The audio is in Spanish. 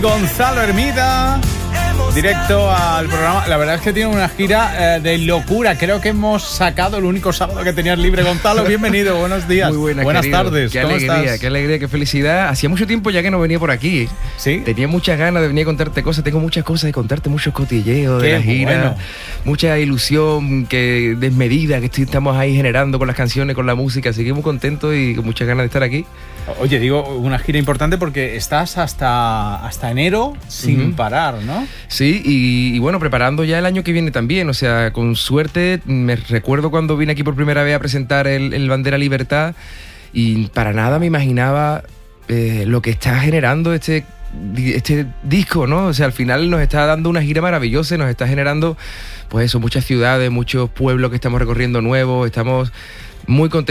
Gonzalo Hermida, directo al programa. La verdad es que tiene una gira de locura. Creo que hemos sacado el único sábado que tenías libre. Gonzalo, bienvenido, buenos días. Muy buenas querido. tardes. Qué ¿Cómo alegría, estás? qué alegría, qué felicidad. Hacía mucho tiempo ya que no venía por aquí. ¿Sí? Tenía muchas ganas de venir a contarte cosas. Tengo muchas cosas de contarte, muchos cotilleos de la gira. Bueno. Mucha ilusión desmedida que estamos ahí generando con las canciones, con la música. Así que muy contento y con muchas ganas de estar aquí. Oye, digo, una gira importante porque estás hasta enero sin parar, ¿no? Sí, y bueno, preparando ya el año que viene también. O sea, con suerte, me recuerdo cuando vine aquí por primera vez a presentar el Bandera Libertad y para nada me imaginaba lo que está generando este disco, ¿no? O sea, al final nos está dando una gira maravillosa y nos está generando, pues eso, muchas ciudades, muchos pueblos que estamos recorriendo nuevos. Estamos muy contentos.